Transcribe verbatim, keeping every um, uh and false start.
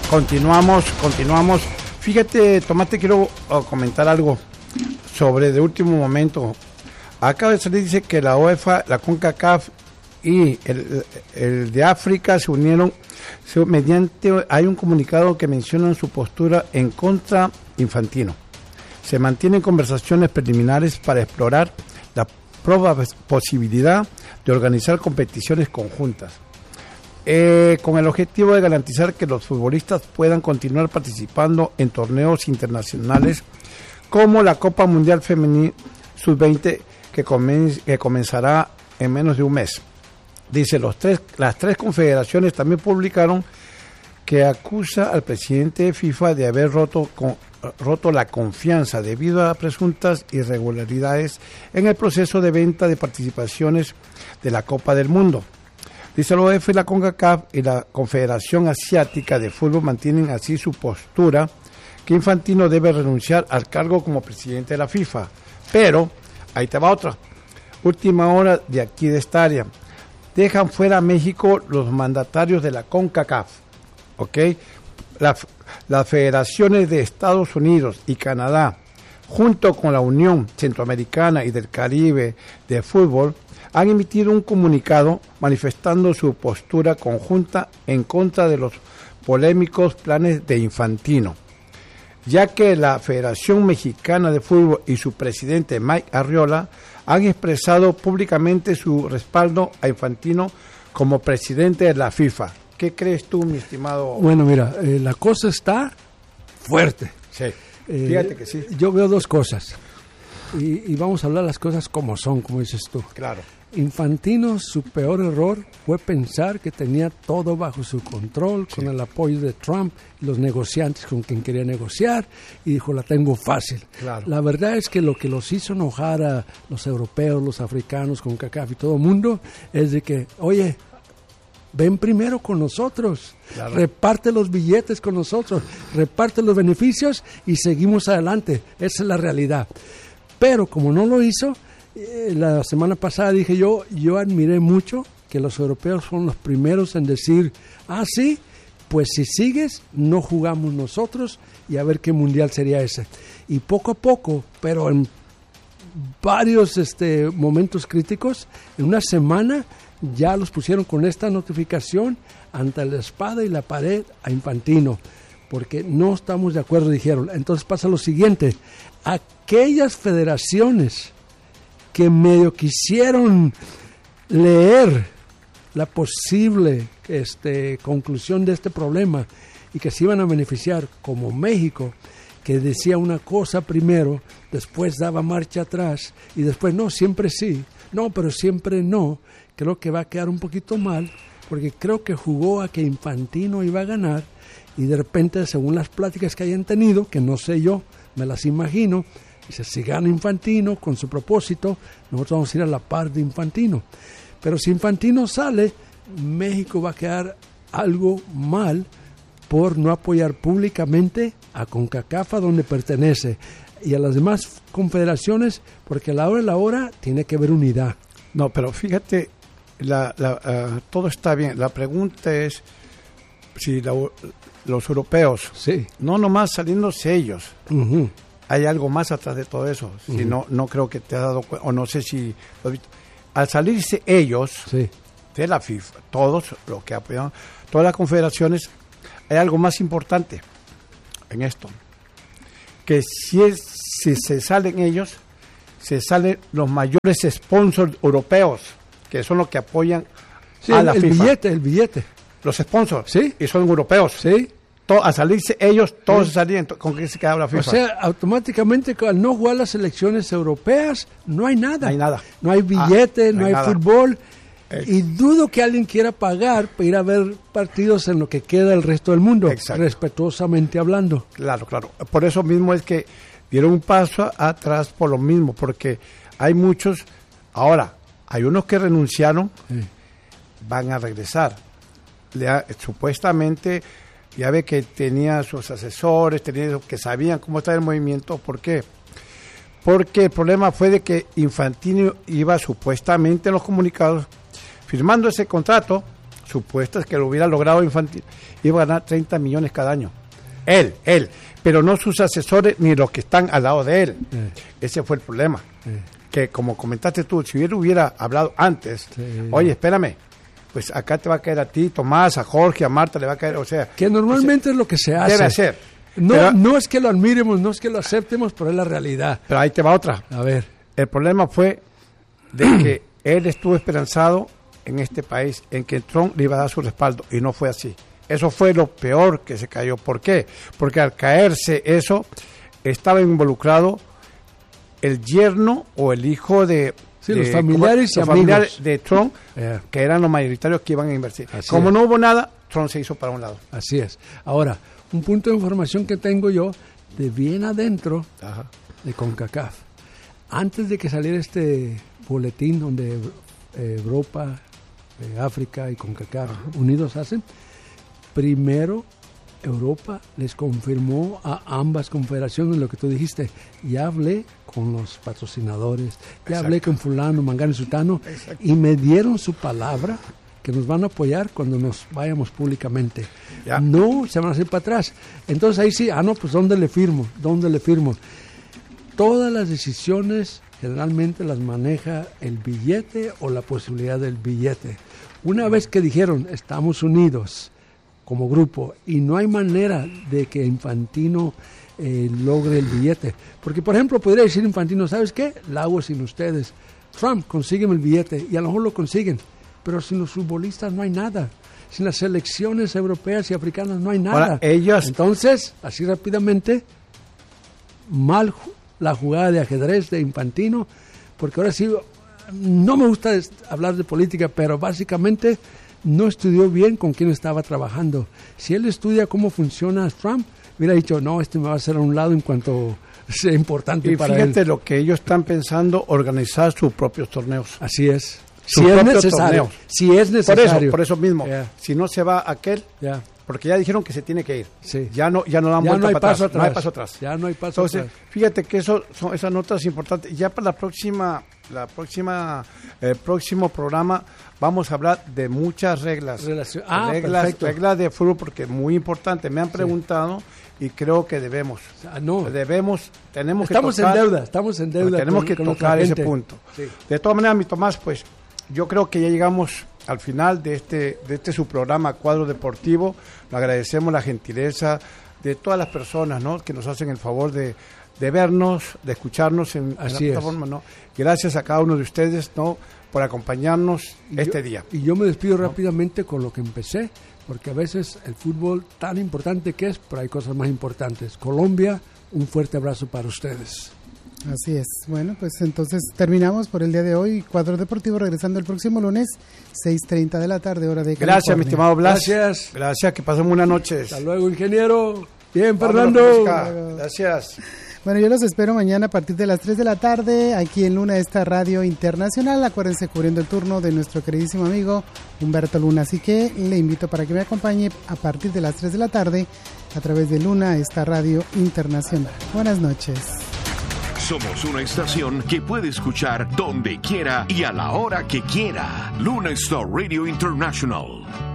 Continuamos, continuamos. Fíjate, Tomás, te quiero uh, comentar algo sobre de último momento. Acaba de salir, dice que la UEFA, la CONCACAF y el, el de África se unieron se, mediante, hay un comunicado que menciona su postura en contra Infantino. Se mantienen conversaciones preliminares para explorar la probable posibilidad de organizar competiciones conjuntas. Eh, con el objetivo de garantizar que los futbolistas puedan continuar participando en torneos internacionales como la Copa Mundial Femenil sub veinte que, comen, que comenzará en menos de un mes. Dice, los tres, las tres confederaciones también publicaron que acusa al presidente de FIFA de haber roto, con, roto la confianza debido a presuntas irregularidades en el proceso de venta de participaciones de la Copa del Mundo. Dice, la UEFA y la CONCACAF y la Confederación Asiática de Fútbol mantienen así su postura que Infantino debe renunciar al cargo como presidente de la FIFA. Pero, ahí te va otra, última hora de aquí de esta área. Dejan fuera a México los mandatarios de la CONCACAF, ¿ok? La, las federaciones de Estados Unidos y Canadá, junto con la Unión Centroamericana y del Caribe de Fútbol, han emitido un comunicado manifestando su postura conjunta en contra de los polémicos planes de Infantino, ya que la Federación Mexicana de Fútbol y su presidente Mike Arriola han expresado públicamente su respaldo a Infantino como presidente de la FIFA. ¿Qué crees tú, mi estimado? Bueno, mira, eh, la cosa está fuerte. Sí, eh, fíjate que sí. Yo veo dos cosas, y, y vamos a hablar las cosas como son, como dices tú. Claro. Infantino, su peor error fue pensar que tenía todo bajo su control, sí, con el apoyo de Trump y los negociantes con quien quería negociar, y dijo, la tengo fácil. Claro. La verdad es que lo que los hizo enojar a los europeos, los africanos, con CONCACAF y todo el mundo, es de que, oye, ven primero con nosotros, claro, reparte los billetes con nosotros, reparte los beneficios y seguimos adelante. Esa es la realidad. Pero como no lo hizo, la semana pasada dije yo, yo admiré mucho que los europeos son los primeros en decir, ah, sí, pues si sigues, no jugamos nosotros y a ver qué mundial sería ese. Y poco a poco, pero en varios este, momentos críticos, en una semana ya los pusieron con esta notificación ante la espada y la pared a Infantino, porque no estamos de acuerdo, dijeron. Entonces pasa lo siguiente, aquellas federaciones que medio quisieron leer la posible este, conclusión de este problema y que se iban a beneficiar, como México, que decía una cosa primero, después daba marcha atrás y después no, siempre sí, no, pero siempre no, creo que va a quedar un poquito mal, porque creo que jugó a que Infantino iba a ganar y de repente, según las pláticas que hayan tenido, que no sé yo, me las imagino, dice, si gana Infantino con su propósito, nosotros vamos a ir a la par de Infantino. Pero si Infantino sale, México va a quedar algo mal por no apoyar públicamente a CONCACAF, a donde pertenece, y a las demás confederaciones, porque a la hora de la hora tiene que haber unidad. No, pero fíjate, la, la, uh, todo está bien. La pregunta es si la, los europeos, sí, no nomás saliéndose ellos, uh-huh, hay algo más atrás de todo eso. Uh-huh. Si no, no creo que te has dado cuenta, o no sé si lo has visto. Al salirse ellos, sí, de la FIFA, todos los que apoyan, todas las confederaciones, hay algo más importante en esto. Que si, es, si se salen ellos, se salen los mayores sponsors europeos, que son los que apoyan sí, a la el FIFA. El billete, el billete. Los sponsors, sí, y son europeos. Sí. To, a salirse ellos, todos sí, se salían. ¿Con qué se quedaba la FIFA? O sea, automáticamente, al no jugar las selecciones europeas, no hay nada. No hay nada. No hay billete, ah, no, no hay, hay fútbol. Eh. Y dudo que alguien quiera pagar para ir a ver partidos en lo que queda el resto del mundo, exacto, respetuosamente hablando. Claro, claro. Por eso mismo es que dieron un paso atrás por lo mismo, porque hay muchos, ahora, hay unos que renunciaron, sí, van a regresar. Le ha, supuestamente, ya ve que tenía sus asesores, tenía que sabían cómo estaba el movimiento. ¿Por qué? Porque el problema fue de que Infantino iba supuestamente en los comunicados, firmando ese contrato, supuestas que lo hubiera logrado Infantino, iba a ganar treinta millones cada año. Él, él, pero no sus asesores ni los que están al lado de él. Eh. Ese fue el problema. Eh. Que como comentaste tú, si hubiera, hubiera hablado antes, sí. Oye, espérame, pues acá te va a caer a ti, Tomás, a Jorge, a Marta le va a caer, o sea... Que normalmente ese, es lo que se hace. Debe hacer. No, pero, no es que lo admiremos, no es que lo aceptemos, pero es la realidad. Pero ahí te va otra. A ver. El problema fue de que él estuvo esperanzado en este país, en que Trump le iba a dar su respaldo, y no fue así. Eso fue lo peor que se cayó. ¿Por qué? Porque al caerse eso, estaba involucrado el yerno o el hijo de... Sí, de, los familiares como, y los amigos familiares de Trump, yeah. Que eran los mayoritarios que iban a invertir. Así como es. No hubo nada, Trump se hizo para un lado. Así es. Ahora, un punto de información que tengo yo, de bien adentro, ajá, de CONCACAF. Antes de que saliera este boletín donde eh, Europa, eh, África y CONCACAF ajá. unidos hacen, primero Europa les confirmó a ambas confederaciones lo que tú dijiste. Ya hablé con los patrocinadores, ya exacto. hablé con fulano, mangano y sutano, exacto. y me dieron su palabra que nos van a apoyar cuando nos vayamos públicamente. Ya. No se van a hacer para atrás. Entonces ahí sí, ah no, pues ¿dónde le firmo? ¿Dónde le firmo? Todas las decisiones generalmente las maneja el billete o la posibilidad del billete. Una vez que dijeron, estamos unidos como grupo, y no hay manera de que Infantino eh, logre el billete. Porque, por ejemplo, podría decir Infantino, ¿sabes qué? La hago sin ustedes. Trump, consígueme el billete, y a lo mejor lo consiguen. Pero sin los futbolistas no hay nada. Sin las selecciones europeas y africanas no hay nada. Ahora, ellos... Entonces, así rápidamente, mal la jugada de ajedrez de Infantino, porque ahora sí, no me gusta hablar de política, pero básicamente no estudió bien con quién estaba trabajando. Si él estudia cómo funciona Trump, hubiera dicho, no, este me va a hacer a un lado en cuanto sea importante y para él. Y fíjate lo que ellos están pensando, organizar sus propios torneos. Así es. Si es necesario. Torneos. Si es necesario. Por eso, por eso mismo. Yeah. Si no se va aquel, yeah. porque ya dijeron que se tiene que ir. Sí. Ya no, ya no dan ya vuelta no para atrás. atrás. No hay paso atrás. Ya no hay paso Entonces, atrás. Fíjate que eso son esas notas importantes. Ya para la próxima, la próxima, el próximo programa vamos a hablar de muchas reglas. Relación. Ah, reglas, perfecto. reglas de fútbol, porque es muy importante. Me han preguntado sí. y creo que debemos. Ah, no. Debemos, tenemos estamos que tocar. en deuda, estamos en deuda. Tenemos con, que con tocar ese punto. Sí. De todas maneras, mi Tomás, pues yo creo que ya llegamos al final de este de este su programa Cuadro Deportivo. Le agradecemos la gentileza de todas las personas, ¿no?, que nos hacen el favor de, de vernos, de escucharnos en, en la plataforma, ¿no? Gracias a cada uno de ustedes, ¿no?, por acompañarnos y este yo, día. Y yo me despido ¿no? rápidamente con lo que empecé, porque a veces el fútbol, tan importante que es, pero hay cosas más importantes. Colombia, un fuerte abrazo para ustedes. Así es. Bueno, pues entonces terminamos por el día de hoy. Cuadro Deportivo regresando el próximo lunes, seis treinta de la tarde, hora de California. Gracias, mi estimado Blas. Gracias. Gracias, que pasen buenas noches. Hasta luego, ingeniero. Bien, Fernando. Gracias. Bueno, yo los espero mañana a partir de las tres de la tarde, aquí en Luna, esta radio internacional. Acuérdense, cubriendo el turno de nuestro queridísimo amigo Humberto Luna. Así que le invito para que me acompañe a partir de las tres de la tarde a través de Luna, esta radio internacional. Buenas noches. Somos una estación que puede escuchar donde quiera y a la hora que quiera. Luna Star Radio International.